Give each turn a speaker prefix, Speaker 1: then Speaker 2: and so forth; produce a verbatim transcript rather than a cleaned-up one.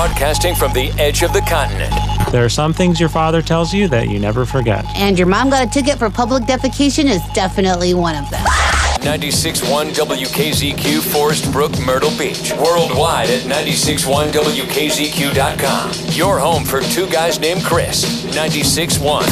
Speaker 1: Broadcasting from the edge of the continent.
Speaker 2: There are some things your father tells you that you never forget.
Speaker 3: And your mom got a ticket for public defecation is definitely one of them.
Speaker 1: ninety-six point one W K Z Q, Forest Brook, Myrtle Beach. Worldwide at ninety-six point one W K Z Q dot com. Your home for two guys named Chris. ninety-six point one.